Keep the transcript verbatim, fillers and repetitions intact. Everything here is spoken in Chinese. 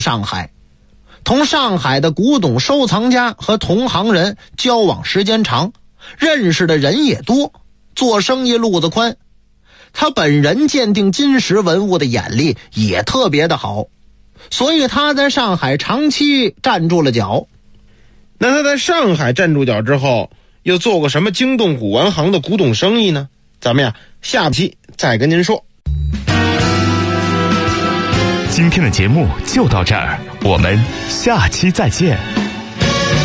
上海，同上海的古董收藏家和同行人交往时间长，认识的人也多，做生意路子宽。他本人鉴定金石文物的眼力也特别的好，所以他在上海长期站住了脚。 那他在上海站住脚之后，又做过什么惊动古玩行的古董生意呢？咱们呀，下期再跟您说。 今天的节目就到这儿，我们下期再见。